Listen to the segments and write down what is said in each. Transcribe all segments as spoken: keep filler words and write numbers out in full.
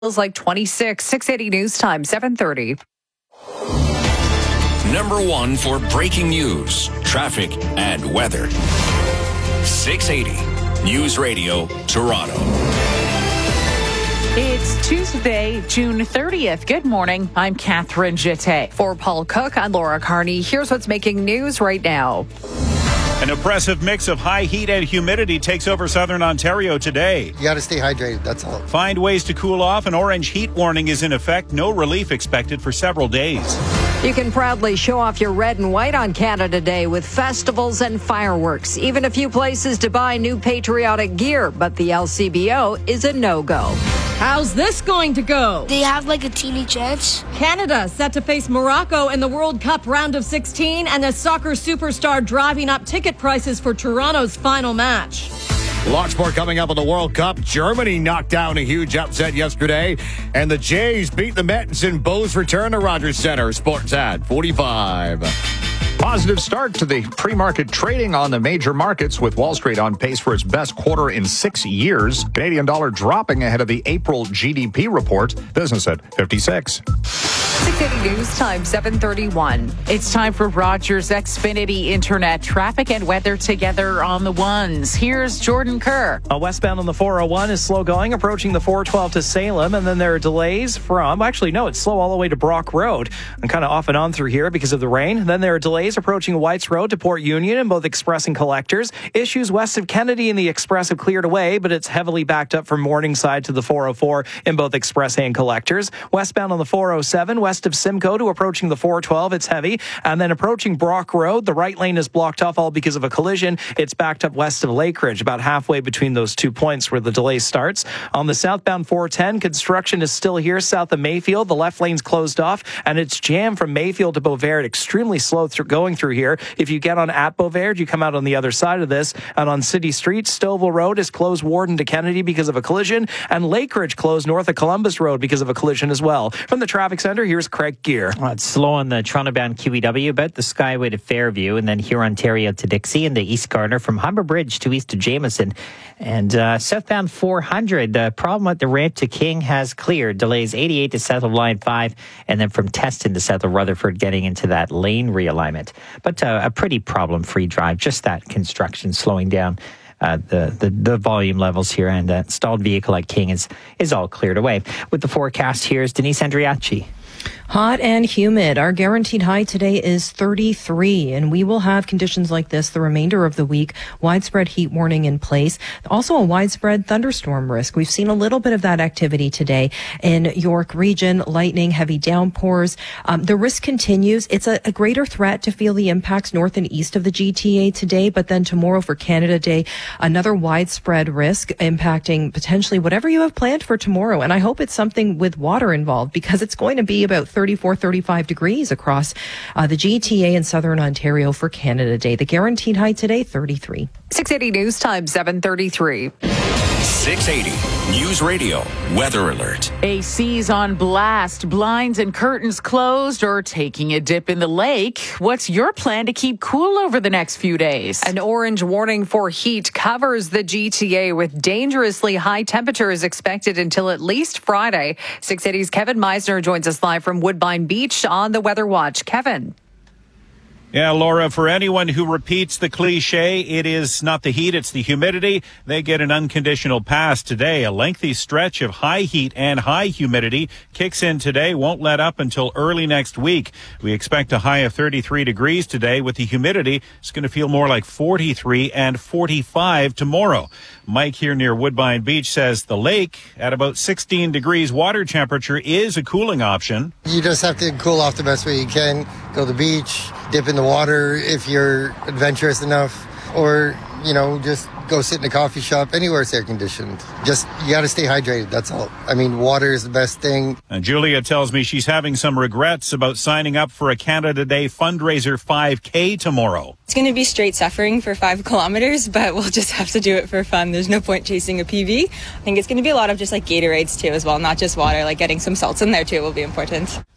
Feels like twenty-six, six eighty News Time, seven thirty. Number one for breaking news, traffic, and weather. six eighty News Radio, Toronto. It's Tuesday, June thirtieth. Good morning. I'm Catherine Jeté. For Paul Cook, I'm Laura Carney. Here's what's making news right now. An oppressive mix of high heat and humidity takes over southern Ontario today. You got to stay hydrated, that's all. Find ways to cool off. An orange heat warning is in effect. No relief expected for several days. You can proudly show off your red and white on Canada Day with festivals and fireworks. Even a few places to buy new patriotic gear, but the L C B O is a no-go. How's this going to go? They have like a teeny chance. Canada set to face Morocco in the World Cup round of sixteen, and a soccer superstar driving up ticket prices for Toronto's final match. Lots more coming up in the World Cup. Germany knocked down a huge upset yesterday, and the Jays beat the Mets in Bo's return to Rogers Center. Sports at forty-five. Positive start to the pre-market trading on the major markets, with Wall Street on pace for its best quarter in six years. Canadian dollar dropping ahead of the April G D P report. Business at fifty-six. six eighty News Time, seven thirty-one. It's time for Rogers Xfinity Internet traffic and weather together on the ones. Here's Jordan Kerr. Uh, westbound on the four oh one is slow going, approaching the four twelve to Salem, and then there are delays from, actually, no, it's slow all the way to Brock Road. I'm kind of off and on through here because of the rain. Then there are delays approaching Whites Road to Port Union in both Express and Collectors. Issues west of Kennedy in the Express have cleared away, but it's heavily backed up from Morningside to the four oh four in both Express and Collectors. Westbound on the four oh seven, west of Simcoe to approaching the four twelve, it's heavy. And then approaching Brock Road, the right lane is blocked off all because of a collision. It's backed up west of Lakeridge, about halfway between those two points where the delay starts. On the southbound four ten, construction is still here south of Mayfield. The left lane's closed off, and it's jammed from Mayfield to Beauvert. Extremely slow through going through here. If you get on at Beauvert, you come out on the other side of this. And on City Street, Stouffville Road is closed Warden to Kennedy because of a collision, and Lakeridge closed north of Columbus Road because of a collision as well. From the traffic center, here's Craig Gear. Well, it's slow on the Toronto-bound Q E W, about the Skyway to Fairview, and then here Ontario to Dixie, and the East Garner from Humber Bridge to east of Jameson. And uh, southbound four hundred, the problem with the ramp to King has cleared. Delays eighty-eight to south of Line five, and then from Teston to south of Rutherford getting into that lane realignment. But uh, a pretty problem-free drive, just that construction slowing down Uh, the, the the volume levels here, and uh, stalled vehicle at King is is all cleared away. With the forecast, here's Denise Andriachi. Hot and humid. Our guaranteed high today is thirty-three, and we will have conditions like this the remainder of the week. Widespread heat warning in place. Also a widespread thunderstorm risk. We've seen a little bit of that activity today in York region, lightning, heavy downpours. Um, the risk continues. It's a, a greater threat to feel the impacts north and east of the G T A today, but then tomorrow for Canada Day, another widespread risk impacting potentially whatever you have planned for tomorrow. And I hope it's something with water involved, because it's going to be about thirty-four, thirty-five degrees across uh, the G T A in southern Ontario for Canada Day. The guaranteed high today, thirty-three. six eighty News Time, seven thirty-three. six eighty News Radio Weather Alert. A C's on blast, blinds and curtains closed, or taking a dip in the lake. What's your plan to keep cool over the next few days? An orange warning for heat covers the G T A, with dangerously high temperatures expected until at least Friday. six eighty's Kevin Meisner joins us live from Woodbine Beach on the Weather Watch. Kevin. Yeah, Laura, for anyone who repeats the cliche, it is not the heat, it's the humidity. They get an unconditional pass today. A lengthy stretch of high heat and high humidity kicks in today, won't let up until early next week. We expect a high of thirty-three degrees today. With the humidity, it's going to feel more like forty-three and forty-five tomorrow. Mike here near Woodbine Beach says the lake at about sixteen degrees water temperature is a cooling option. You just have to cool off the best way you can. Go to the beach, dip in the water if you're adventurous enough, or, you know, just go sit in a coffee shop, anywhere it's air conditioned. Just, you got to stay hydrated, that's all. I mean, water is the best thing. And Julia tells me she's having some regrets about signing up for a Canada Day fundraiser five K tomorrow. It's going to be straight suffering for five kilometers, but we'll just have to do it for fun. There's no point chasing a P B. I think it's going to be a lot of just like Gatorades too as well, not just water, like getting some salts in there too will be important.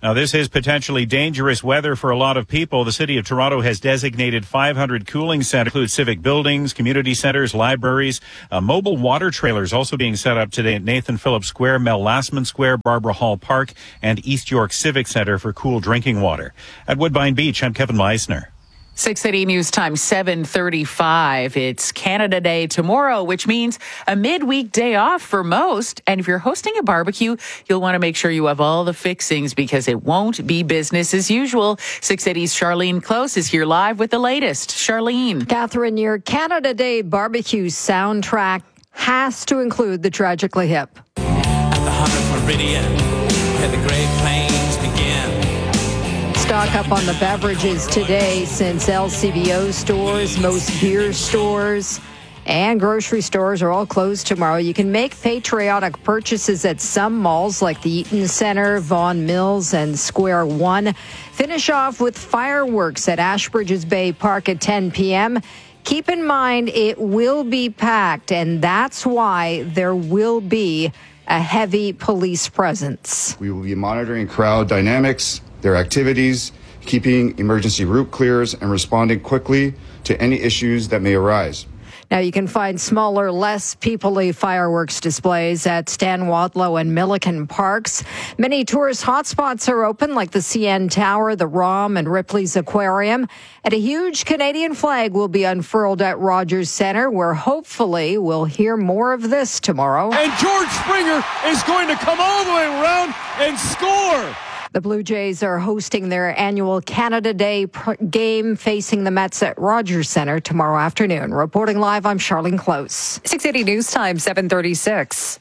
Now, this is potentially dangerous weather for a lot of people. The city of Toronto has designated five hundred cooling centers, include civic buildings, community centers, libraries, uh, mobile water trailers also being set up today at Nathan Phillips Square, Mel Lastman Square, Barbara Hall Park, and East York Civic Center for cool drinking water. At Woodbine Beach, I'm Kevin Meisner. six eighty News Time, seven thirty-five. It's Canada Day tomorrow, which means a midweek day off for most. And if you're hosting a barbecue, you'll want to make sure you have all the fixings because it won't be business as usual. six eighty's Charlene Close is here live with the latest. Charlene. Catherine, your Canada Day barbecue soundtrack has to include the Tragically Hip. At the hundredth meridian, where the Great Plains begin. Stock up on the beverages today since L C B O stores, most beer stores, and grocery stores are all closed tomorrow. You can make patriotic purchases at some malls like the Eaton Center, Vaughan Mills, and Square One. Finish off with fireworks at Ashbridges Bay Park at ten p.m. Keep in mind it will be packed, and that's why there will be a heavy police presence. We will be monitoring crowd dynamics, their activities, keeping emergency route clears, and responding quickly to any issues that may arise. Now, you can find smaller, less people-y fireworks displays at Stan Wadlow and Milliken Parks. Many tourist hotspots are open, like the C N Tower, the ROM, and Ripley's Aquarium. And a huge Canadian flag will be unfurled at Rogers Centre, where hopefully we'll hear more of this tomorrow. And George Springer is going to come all the way around and score. The Blue Jays are hosting their annual Canada Day pr- game facing the Mets at Rogers Centre tomorrow afternoon. Reporting live, I'm Charlene Close. six eighty News Time, seven thirty-six.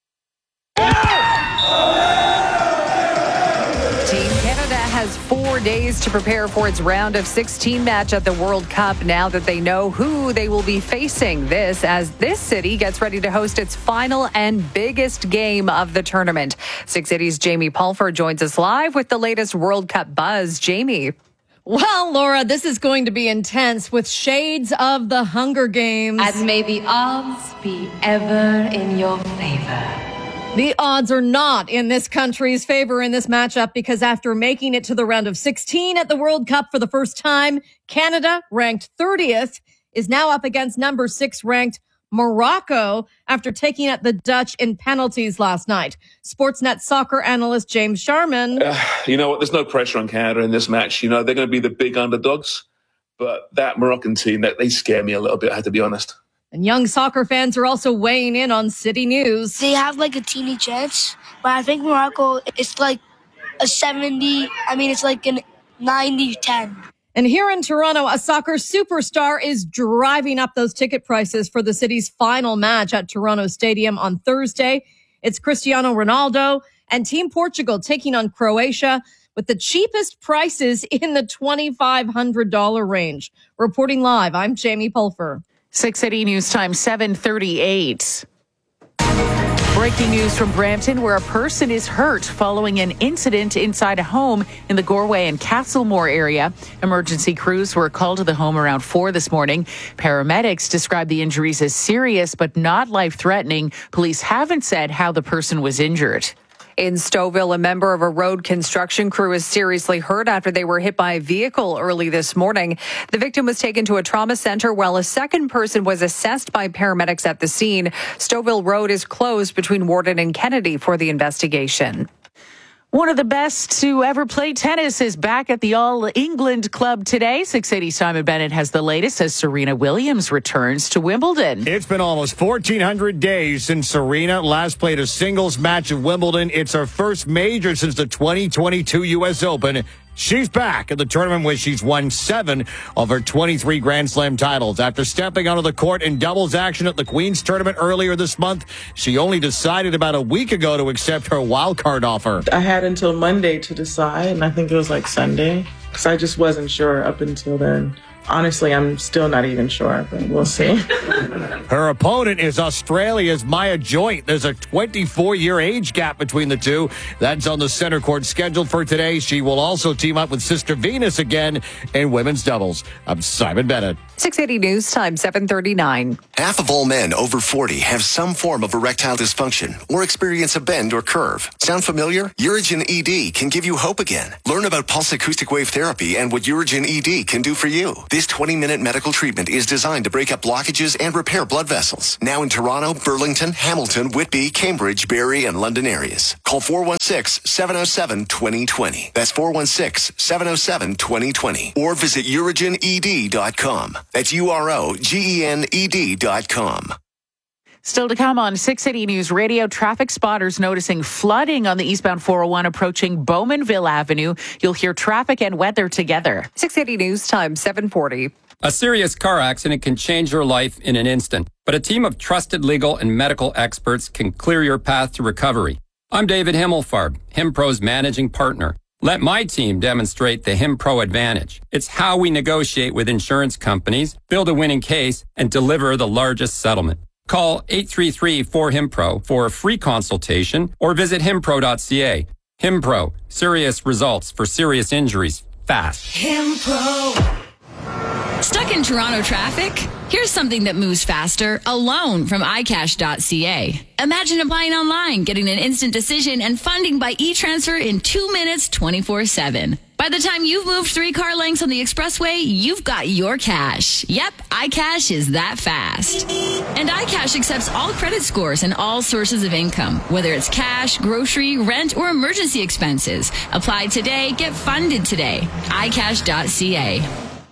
Team Canada has four days to prepare for its round of sixteen match at the World Cup now that they know who they will be facing. This as this city gets ready to host its final and biggest game of the tournament. six eighty's Jamie Pulfer joins us live with the latest World Cup buzz. Jamie. Well, Laura, this is going to be intense with shades of the Hunger Games. And may the odds be ever in your favor. The odds are not in this country's favor in this matchup because after making it to the round of sixteen at the World Cup for the first time, Canada, ranked thirtieth, is now up against number six ranked Morocco after taking out the Dutch in penalties last night. Sportsnet soccer analyst James Sharman. Uh, you know what? There's no pressure on Canada in this match. You know, they're going to be the big underdogs, but that Moroccan team, that they scare me a little bit, I have to be honest. And young soccer fans are also weighing in on City News. They have like a teeny chance, but I think Morocco, it's like a seventy, I mean, it's like a ninety ten. And here in Toronto, a soccer superstar is driving up those ticket prices for the city's final match at Toronto Stadium on Thursday. It's Cristiano Ronaldo and Team Portugal taking on Croatia with the cheapest prices in the twenty-five hundred dollars range. Reporting live, I'm Jamie Pulfer. six eighty News Time, seven thirty-eight. Breaking news from Brampton, where a person is hurt following an incident inside a home in the Goreway and Castlemore area. Emergency crews were called to the home around four this morning. Paramedics described the injuries as serious but not life-threatening. Police haven't said how the person was injured. In Stouffville, a member of a road construction crew is seriously hurt after they were hit by a vehicle early this morning. The victim was taken to a trauma center while a second person was assessed by paramedics at the scene. Stouffville Road is closed between Warden and Kennedy for the investigation. One of the best to ever play tennis is back at the All England Club today. six eighty Simon Bennett has the latest as Serena Williams returns to Wimbledon. It's been almost fourteen hundred days since Serena last played a singles match at Wimbledon. It's her first major since the twenty twenty-two U S Open. She's back at the tournament where she's won seven of her twenty-three Grand Slam titles. After stepping onto the court in doubles action at the Queen's Tournament earlier this month, she only decided about a week ago to accept her wildcard offer. I had until Monday to decide, and I think it was like Sunday, because I just wasn't sure up until then. Honestly, I'm still not even sure, but we'll see. Her opponent is Australia's Maya Joint. There's a twenty-four-year age gap between the two. That's on the center court scheduled for today. She will also team up with Sister Venus again in women's doubles. I'm Simon Bennett. six eighty News Time, seven thirty-nine. Half of all men over forty have some form of erectile dysfunction or experience a bend or curve. Sound familiar? Urigen E D can give you hope again. Learn about pulse acoustic wave therapy and what Urigen E D can do for you. This twenty-minute medical treatment is designed to break up blockages and repair blood vessels. Now in Toronto, Burlington, Hamilton, Whitby, Cambridge, Barrie, and London areas. Call four one six, seven oh seven, two oh two oh. That's four one six, seven oh seven, two oh two oh. Or visit urigen e d dot com. That's U R O G E N E D dot com. Still to come on six eighty News Radio, traffic spotters noticing flooding on the eastbound four oh one approaching Bowmanville Avenue. You'll hear traffic and weather together. six eighty News Time, seven forty. A serious car accident can change your life in an instant, but a team of trusted legal and medical experts can clear your path to recovery. I'm David Himmelfarb, HimPro's managing partner. Let my team demonstrate the HimPro advantage. It's how we negotiate with insurance companies, build a winning case, and deliver the largest settlement. Call eight three three, four, HIMPRO for a free consultation or visit himpro dot c a. HimPro, serious results for serious injuries, fast. HimPro. Stuck in Toronto traffic? Here's something that moves faster, a loan from i cash dot c a. Imagine applying online, getting an instant decision, and funding by e-transfer in two minutes, twenty-four seven. By the time you've moved three car lengths on the expressway, you've got your cash. Yep, iCash is that fast. And iCash accepts all credit scores and all sources of income, whether it's cash, grocery, rent, or emergency expenses. Apply today, get funded today. i cash dot c a.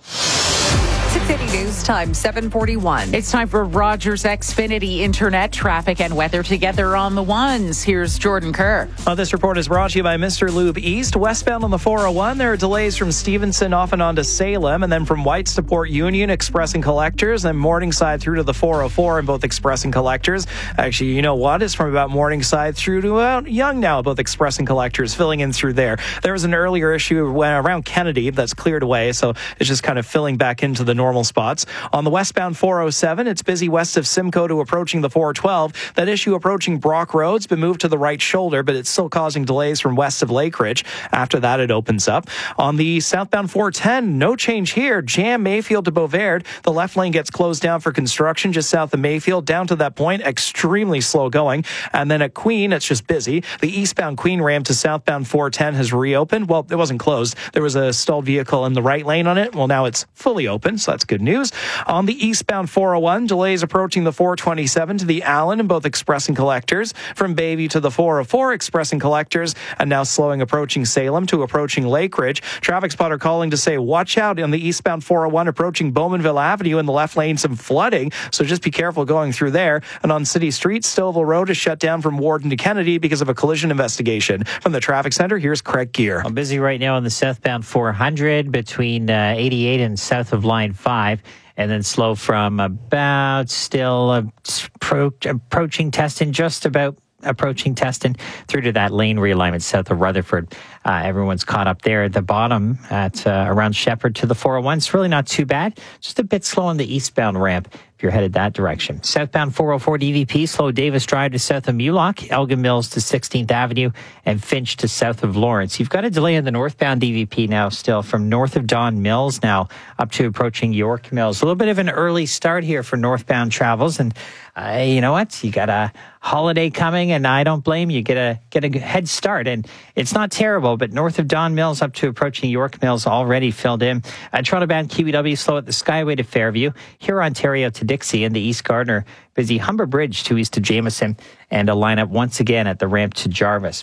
six eighty News Time, seven forty-one. It's time for Rogers Xfinity Internet traffic and weather together on the ones. Here's Jordan Kerr. Uh, this report is brought to you by Mister Lube East. Westbound on the four oh one, there are delays from Stevenson off and on to Salem, and then from Whites to Port Union, Express and Collectors, and Morningside through to the four oh four in both Express and Collectors. Actually, you know what? It's from about Morningside through to uh, Young now, both Express and Collectors, filling in through there. There was an earlier issue when, around Kennedy that's cleared away, so it's just kind of filling back into the normal spots. On the westbound four oh seven, it's busy west of Simcoe to approaching the four twelve. That issue approaching Brock Road's been moved to the right shoulder, but it's still causing delays from west of Lake Ridge. After that, it opens up. On the southbound four ten, no change here. Jam Mayfield to Beauvard. The left lane gets closed down for construction just south of Mayfield. Down to that point, extremely slow going. And then at Queen, it's just busy. The eastbound Queen ramp to southbound four ten has reopened. Well, it wasn't closed. There was a stalled vehicle in the right lane on it. Well, now it's fully open, so that's good news. On the eastbound four oh one, delays approaching the four twenty-seven to the Allen in both Express and Collectors. From Bayview to the four oh four, Express and Collectors, and now slowing approaching Salem to approaching Lake Ridge. Traffic spotter calling to say, watch out on the eastbound four oh one approaching Bowmanville Avenue in the left lane, some flooding, so just be careful going through there. And on City Street, Stouffville Road is shut down from Warden to Kennedy because of a collision investigation. From the traffic center, here's Craig Gear. I'm busy right now on the southbound four hundred between uh, eighty-eight and south of line five. And then slow from about still uh, pro- approaching Teston, just about approaching Teston through to that lane realignment south of Rutherford. Uh, everyone's caught up there at the bottom at uh, around Shepherd to the four oh one. It's really not too bad. Just a bit slow on the eastbound ramp if you're headed that direction. Southbound four oh four D V P, slow Davis Drive to south of Mulock, Elgin Mills to sixteenth Avenue, and Finch to south of Lawrence. You've got a delay in the northbound D V P now still from north of Don Mills now up to approaching York Mills. A little bit of an early start here for northbound travels, and uh, you know what? You got a holiday coming, and I don't blame you. Get a get a head start, and it's not terrible, but north of Don Mills up to approaching York Mills already filled in. Uh, Toronto-bound Q E W slow at the Skyway to Fairview, here Ontario to Dixie, and the East Gardner busy Humber Bridge to east to Jameson, and a lineup once again at the ramp to Jarvis.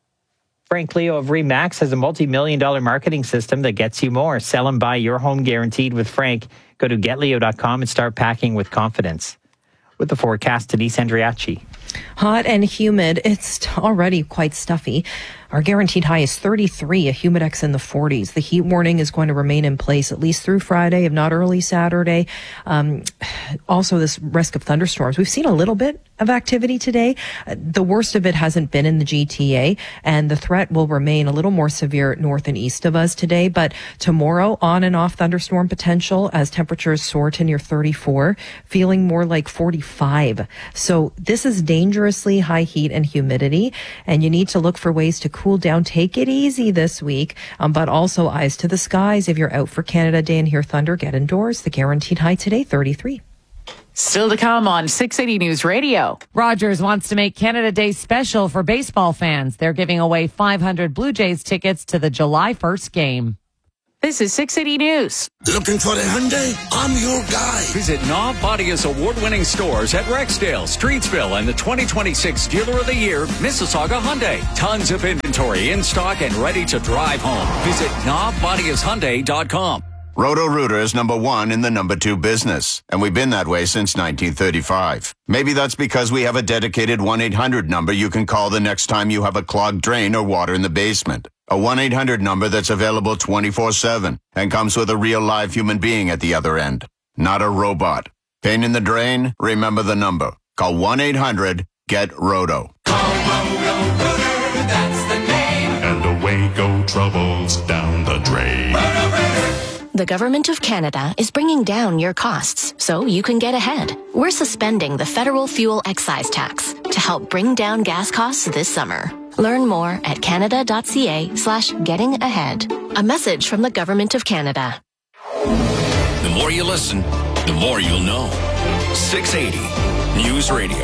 Frank Leo of Remax has a multi-million dollar marketing system that gets you more. Sell and buy your home guaranteed with Frank. Go to get leo dot com and start packing with confidence. With the forecast, Denise Andriachi. Hot and humid. It's already quite stuffy. Our guaranteed high is thirty-three, a humidex in the forties. The heat warning is going to remain in place at least through Friday, if not early Saturday. Um, also, this risk of thunderstorms. We've seen a little bit of activity today. Uh, the worst of it hasn't been in the G T A, and the threat will remain a little more severe north and east of us today. But tomorrow, on and off thunderstorm potential as temperatures soar to near thirty-four, feeling more like forty-five. So this is dangerously high heat and humidity, and you need to look for ways to cool cool down. Take it easy this week, um, but also eyes to the skies. If you're out for Canada Day and hear thunder, get indoors. The guaranteed high today, thirty-three. Still to come on six eighty News Radio. Rogers wants to make Canada Day special for baseball fans. They're giving away five hundred Blue Jays tickets to the July first game. This is six eighty News. Looking for a Hyundai? I'm your guy. Visit Knob Bodia's award-winning stores at Rexdale, Streetsville, and the twenty twenty-six Dealer of the Year, Mississauga Hyundai. Tons of inventory in stock and ready to drive home. Visit knob bodias hyundai dot com. Roto-Rooter is number one in the number two business, and we've been that way since nineteen thirty-five. Maybe that's because we have a dedicated one eight hundred number you can call the next time you have a clogged drain or water in the basement. A one eight hundred number that's available twenty-four seven and comes with a real live human being at the other end, not a robot. Pain in the drain? Remember the number. Call one eight hundred get roto. Call Roto-Rooter, that's the name. And away go troubles down the drain. The Government of Canada is bringing down your costs so you can get ahead. We're suspending the federal fuel excise tax to help bring down gas costs this summer. Learn more at canada.ca slash getting ahead. A message from the Government of Canada. The more you listen, the more you'll know. six eighty News Radio.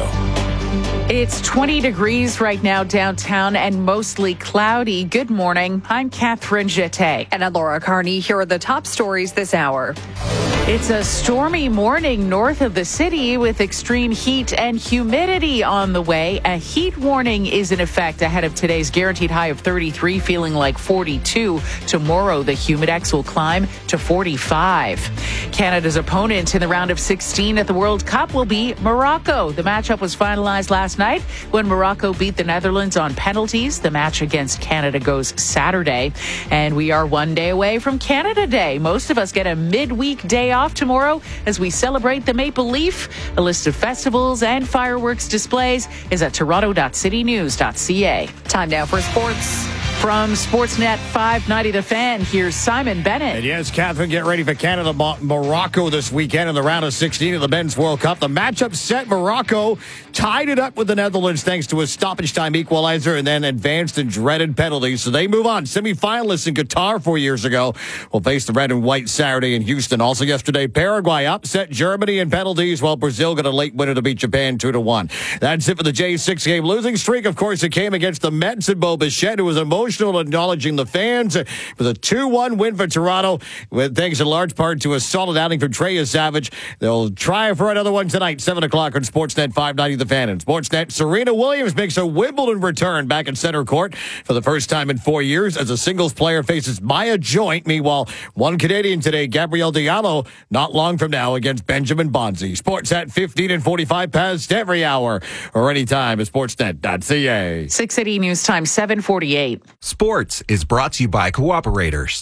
It's twenty degrees right now downtown and mostly cloudy. Good morning. I'm Catherine Jeté. And I'm Laura Carney. Here are the top stories this hour. It's a stormy morning north of the city with extreme heat and humidity on the way. A heat warning is in effect ahead of today's guaranteed high of thirty-three, feeling like forty-two. Tomorrow, the humidex will climb to forty-five. Canada's opponent in the round of sixteen at the World Cup will be Morocco. The matchup was finalized last night when Morocco beat the Netherlands on penalties. The match against Canada goes Saturday. And we are one day away from Canada Day. Most of us get a midweek day off tomorrow as we celebrate the Maple Leaf. A list of festivals and fireworks displays is at toronto dot city news dot c a. Time now for sports. From Sportsnet five ninety The Fan, here's Simon Bennett. And yes, Catherine, get ready for Canada, Mo- Morocco this weekend in the round of sixteen of the Men's World Cup. The matchup set, Morocco tied it up with the Netherlands thanks to a stoppage time equalizer and then advanced in dreaded penalties. So they move on. Semi-finalists in Qatar four years ago will face the red and white Saturday in Houston. Also yesterday, Paraguay upset Germany in penalties while Brazil got a late winner to beat Japan two to one. That's it for the J six game losing streak. Of course, it came against the Mets and Bo Bichette, who was emotional. Acknowledging the fans. It was a two one win for Toronto, with thanks in large part to a solid outing from Trey Savage. They'll try for another one tonight, seven o'clock on Sportsnet five ninety The Fan. And Sportsnet, Serena Williams makes a Wimbledon return back at center court for the first time in four years as a singles player faces Maya Joint. Meanwhile, one Canadian today, Gabrielle Diallo, not long from now against Benjamin Bonzi. Sports at fifteen and forty-five past every hour or anytime at sportsnet dot c a. six eighty News Time, seven forty-eight. Sports is brought to you by Cooperators.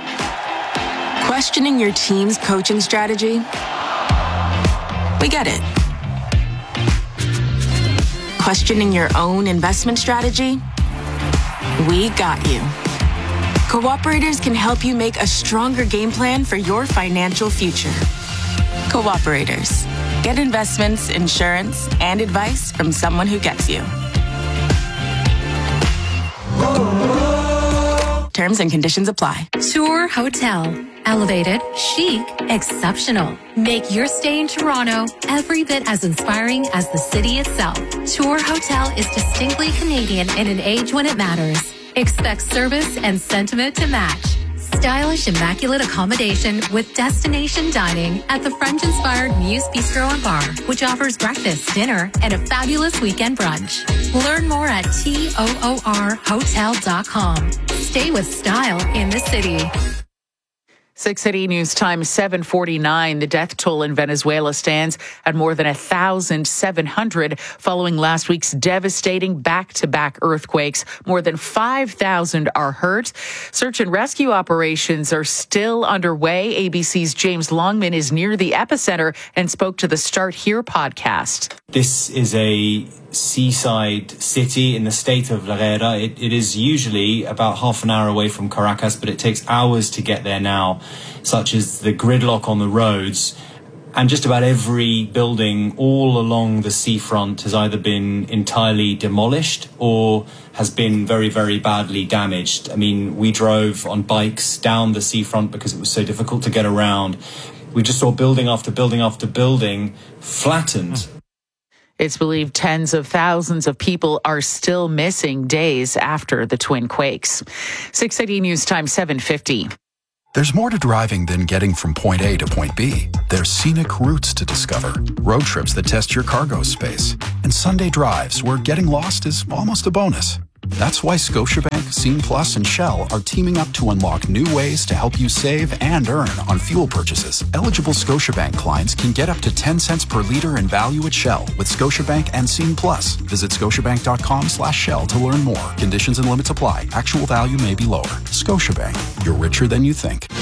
Questioning your team's coaching strategy? We get it. Questioning your own investment strategy? We got you. Cooperators can help you make a stronger game plan for your financial future. Cooperators. Get investments, insurance, and advice from someone who gets you. Terms and conditions apply. Tour Hotel. Elevated, chic, exceptional. Make your stay in Toronto every bit as inspiring as the city itself. Tour Hotel is distinctly Canadian in an age when it matters. Expect service and sentiment to match. Stylish, immaculate accommodation with destination dining at the French-inspired Muse Bistro and Bar, which offers breakfast, dinner, and a fabulous weekend brunch. Learn more at toor hotel dot com. Stay with style in the city. six eighty News Time, seven forty-nine. The death toll in Venezuela stands at more than one thousand seven hundred following last week's devastating back-to-back earthquakes. More than five thousand are hurt. Search and rescue operations are still underway. A B C's James Longman is near the epicenter and spoke to the Start Here podcast. This is a seaside city in the state of Lereda. It, it is usually about half an hour away from Caracas, but it takes hours to get there now, such as the gridlock on the roads. And just about every building all along the seafront has either been entirely demolished or has been very, very badly damaged. I mean, we drove on bikes down the seafront because it was so difficult to get around. We just saw building after building after building flattened. It's believed tens of thousands of people are still missing days after the twin quakes. six eighty News Time seven fifty. There's more to driving than getting from point A to point B. There's scenic routes to discover, road trips that test your cargo space, and Sunday drives where getting lost is almost a bonus. That's why Scotiabank, Scene Plus, and Shell are teaming up to unlock new ways to help you save and earn on fuel purchases. Eligible Scotiabank clients can get up to ten cents per liter in value at Shell with Scotiabank and Scene Plus. Visit scotiabank.com slash Shell to learn more. Conditions and limits apply. Actual value may be lower. Scotiabank. You're richer than you think.